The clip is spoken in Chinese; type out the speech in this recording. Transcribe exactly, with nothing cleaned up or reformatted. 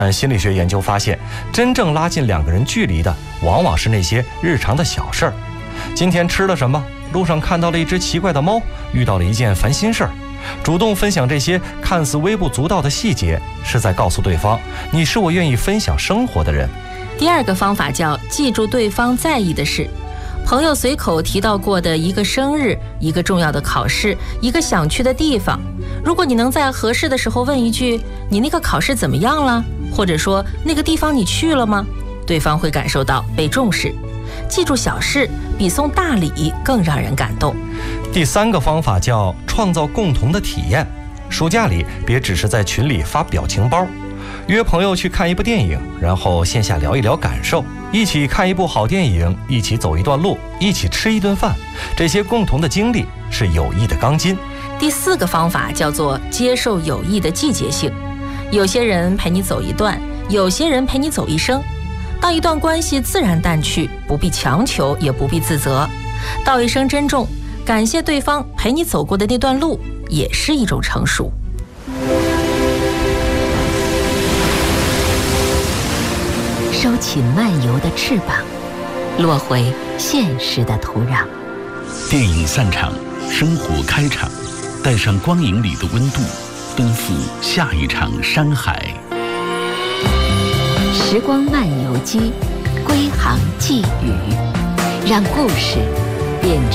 嗯，心理学研究发现，真正拉近两个人距离的，往往是那些日常的小事儿。今天吃了什么？路上看到了一只奇怪的猫，遇到了一件烦心事儿。主动分享这些看似微不足道的细节，是在告诉对方，你是我愿意分享生活的人。 第二个方法叫记住对方在意的事。朋友随口提到过的一个生日，一个重要的考试，一个想去的地方，如果你能在合适的时候问一句，你那个考试怎么样了？或者说那个地方你去了吗？对方会感受到被重视。记住小事比送大礼更让人感动。 第三个方法叫创造共同的体验。暑假里别只是在群里发表情包，约朋友去看一部电影，然后线下聊一聊感受，一起看一部好电影，一起走一段路，一起吃一顿饭，这些共同的经历是友谊的钢筋。 第四个方法叫做接受友谊的季节性。有些人陪你走一段，有些人陪你走一生。当一段关系自然淡去，不必强求，也不必自责，道一声珍重，感谢对方陪你走过的那段路，也是一种成熟。 收起漫游的翅膀，落回现实的土壤。 电影散场，生活开场，带上光影里的温度，奔赴下一场山海。 时光漫游机，归航寄语，让故事变成